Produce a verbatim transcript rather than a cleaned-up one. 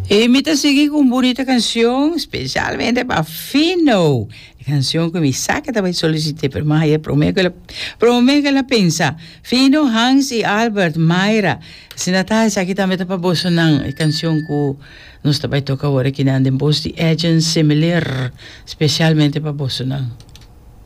E me tá seguindo com uma bonita canção, especialmente para Fino. Canção que me saca também solicitei para Maia, prometo que ela, prometo que ela pensa. Fino, Hans e Albert, Mayra. Se não está, essa aqui também está para Bolsonaro. A canção que nós também toca agora aqui na Bosti Agent Similar, especialmente para Bolsonaro.